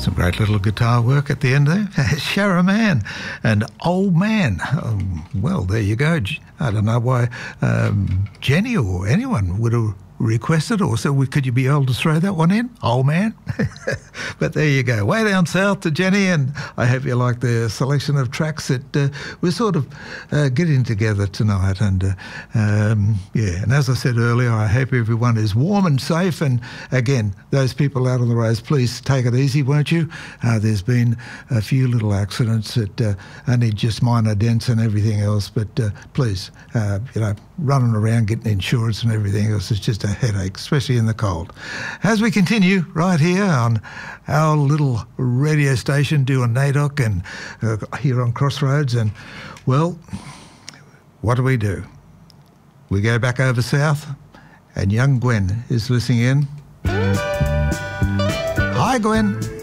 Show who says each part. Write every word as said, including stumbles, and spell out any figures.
Speaker 1: Some great little guitar work at the end there. Shara Man and Old Man. Um, well, there you go. I don't know why um, Jenny or anyone would have requested or said, well, could you be able to throw that one in, Old Man? But there you go. Way down south to Jenny, and I hope you like the selection of tracks that uh, we're sort of uh, getting together tonight. And uh, um, yeah, and as I said earlier, I hope everyone is warm and safe. And again, those people out on the roads, please take it easy, won't you? Uh, there's been a few little accidents that uh, only just minor dents and everything else, but uh, please, uh, you know, running around getting insurance and everything else is just a headache, especially in the cold. As we continue right here on our little radio station doing NAIDOC and uh, here on Crossroads, and well, what do we do? We go back over south, and young Gwen is listening in. Hi, Gwen.